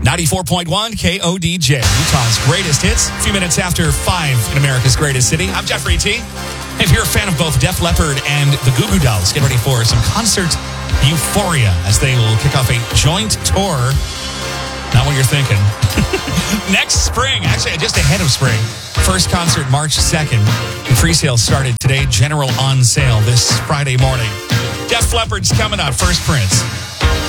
94.1 KODJ, Utah's greatest hits. A few minutes after 5 in America's greatest city. I'm Jeffrey T. If you're a fan of both Def Leppard and the Goo Goo Dolls, get ready for some concert euphoria as they will kick off a joint tour. Not what you're thinking. Next spring, actually just ahead of spring. First concert March 2nd. The pre-sale started today. General on sale this Friday morning. Def Leppard's coming up. First Prince.